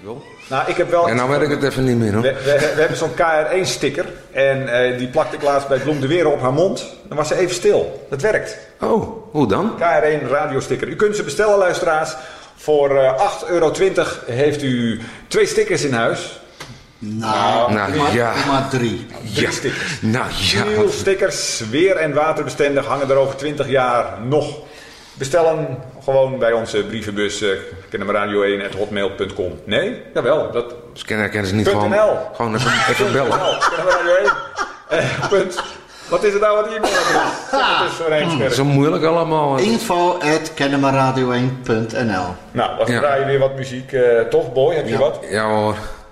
wel. Nou, ik heb wel... En nou weet ik het even niet meer hoor. We hebben zo'n KR1 sticker. En die plakte ik laatst bij Bloem de Weer op haar mond. Dan was ze even stil. Dat werkt. Oh, hoe dan? KR1 radiosticker. U kunt ze bestellen, luisteraars. Voor €8,20 heeft u 2 stickers in huis. Maar 3. 3 stickers. Nou ja. Veel stickers, weer- en waterbestendig, hangen er over 20 jaar nog. Bestellen gewoon bij onze brievenbus kennemerradio1@hotmail.com. Nee? Jawel. Dat... Dus kennen ze niet .nl. gewoon even bellen. Kennemerradio1. Wat is het nou wat e-mailadres? Dat is zo moeilijk allemaal. info@kennemerradio1.nl. Nou, dan draai je weer wat muziek. Toch, Boy? Heb je wat? Ja hoor.